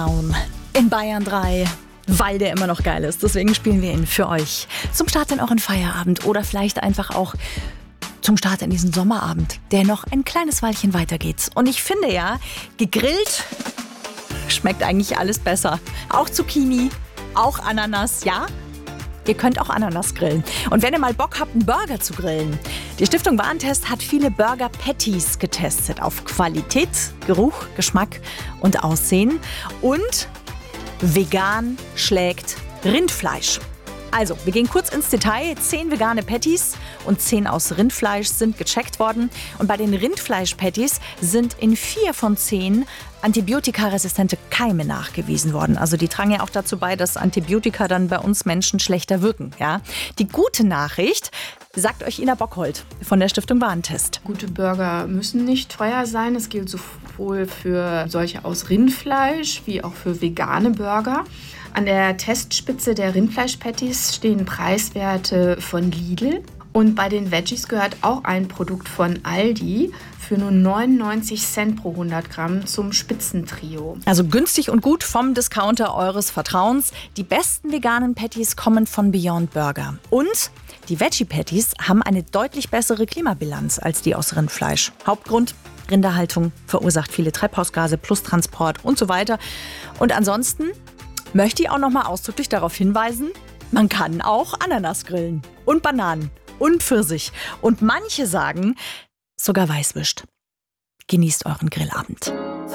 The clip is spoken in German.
In Bayern 3, weil der immer noch geil ist. Deswegen spielen wir ihn für euch zum Start in euren Feierabend oder vielleicht einfach auch zum Start in diesen Sommerabend, der noch ein kleines Weilchen weitergeht. Und ich finde ja, gegrillt schmeckt eigentlich alles besser. Auch Zucchini, auch Ananas, ja? Ihr könnt auch Ananas grillen. Und wenn ihr mal Bock habt, einen Burger zu grillen, die Stiftung Warentest hat viele Burger-Patties getestet auf Qualität, Geruch, Geschmack und Aussehen. Und vegan schlägt Rindfleisch. Also, wir gehen kurz ins Detail. 10 vegane Patties und 10 aus Rindfleisch sind gecheckt worden. Und bei den Rindfleisch-Patties sind in 4 von 10 antibiotikaresistente Keime nachgewiesen worden. Also die tragen ja auch dazu bei, dass Antibiotika dann bei uns Menschen schlechter wirken. Ja? Die gute Nachricht sagt euch Ina Bockhold von der Stiftung Warentest. Gute Burger müssen nicht teuer sein. Das gilt sowohl für solche aus Rindfleisch wie auch für vegane Burger. An der Testspitze der Rindfleisch-Patties stehen Preiswerte von Lidl. Und bei den Veggies gehört auch ein Produkt von Aldi für nur 99 Cent pro 100 Gramm zum Spitzentrio. Also günstig und gut vom Discounter eures Vertrauens. Die besten veganen Patties kommen von Beyond Burger. Und die Veggie-Patties haben eine deutlich bessere Klimabilanz als die aus Rindfleisch. Hauptgrund: Rinderhaltung verursacht viele Treibhausgase plus Transport und so weiter. Und ansonsten möchte ich auch noch mal ausdrücklich darauf hinweisen, man kann auch Ananas grillen und Bananen und Pfirsich. Und manche sagen sogar Weißwürst. Genießt euren Grillabend.